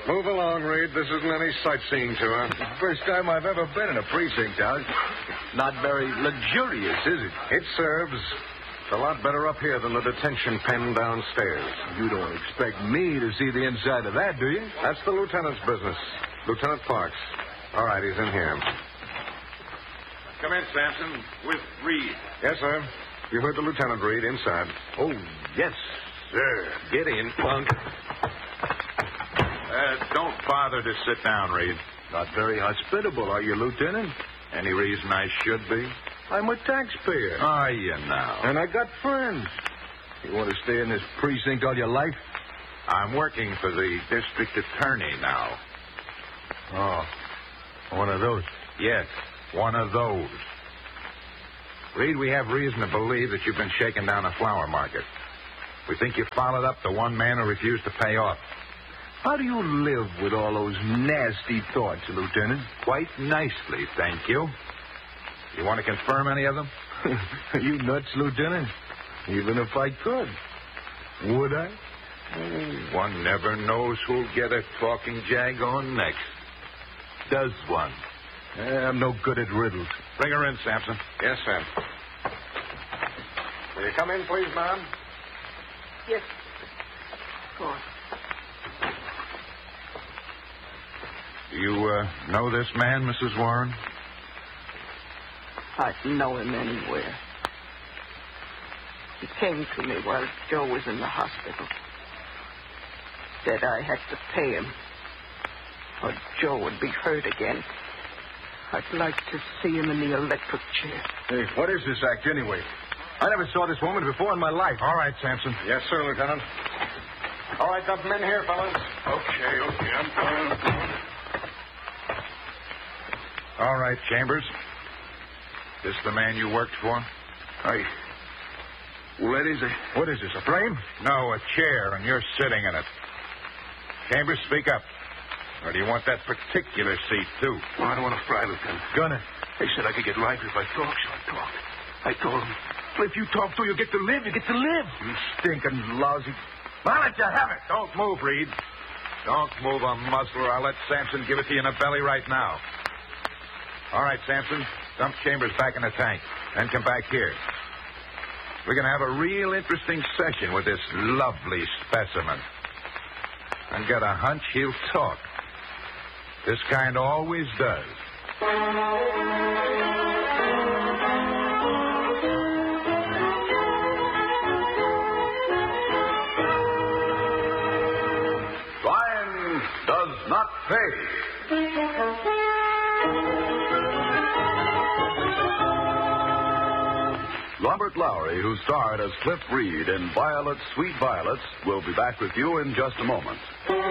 Move along, Reed. This isn't any sightseeing tour. First time I've ever been in a precinct house. Not very luxurious, is it? It serves. It's a lot better up here than the detention pen downstairs. You don't expect me to see the inside of that, do you? That's the lieutenant's business. Lieutenant Parks. All right, he's in here. Come in, Sampson, with Reed. Yes, sir. You heard the lieutenant, Reed, inside. Oh, yes, sir. Get in, punk. Don't bother to sit down, Reed. Not very hospitable, are you, Lieutenant? Any reason I should be? I'm a taxpayer. Are you now? And I got friends. You want to stay in this precinct all your life? I'm working for the district attorney now. Oh, one of those. Yes, one of those. Reed, we have reason to believe that you've been shaking down a flower market. We think you followed up the one man who refused to pay off. How do you live with all those nasty thoughts, Lieutenant? Quite nicely, thank you. You want to confirm any of them? Are you nuts, Lieutenant? Even if I could. Would I? Oh, one never knows who'll get a talking jag on next. Does one? I'm no good at riddles. Bring her in, Sampson. Yes, sir. Will you come in, please, ma'am? Yes. Go on. Do you know this man, Mrs. Warren? I'd know him anywhere. He came to me while Joe was in the hospital. Said I had to pay him, or Joe would be hurt again. I'd like to see him in the electric chair. Hey, what is this act, anyway? I never saw this woman before in my life. All right, Sampson. Yes, sir, Lieutenant. All right, dump him in here, fellas. Okay, I'm coming. All right, Chambers. This the man you worked for? What is this, a frame? No, a chair, and you're sitting in it. Chambers, speak up. Or do you want that particular seat, too? Oh, I don't want to fry, Lieutenant. Gonna. They said I could get life if I talk, so I talked. I told them, well, if you talk to, you get to live. You get to live. You stinking lousy. I'll let you have it. Don't move, Reed. Don't move a muscle, or I'll let Sampson give it to you in the belly right now. All right, Sampson. Dump Chambers back in the tank. Then come back here. We're going to have a real interesting session with this lovely specimen. And got a hunch he'll talk. This kind always does. Crime does not pay. Robert Lowry, who starred as Cliff Reed in Violet's Sweet Violets, will be back with you in just a moment.